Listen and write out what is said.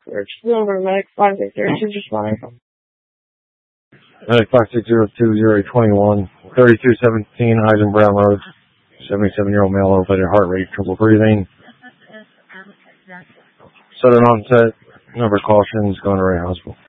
Number medic 5602, just fine. Medic 5602-0821, 3217 Eisen Brown Road. 77-year-old male, elevated heart rate, trouble breathing. Sudden onset, number of cautions, going to Ray Hospital.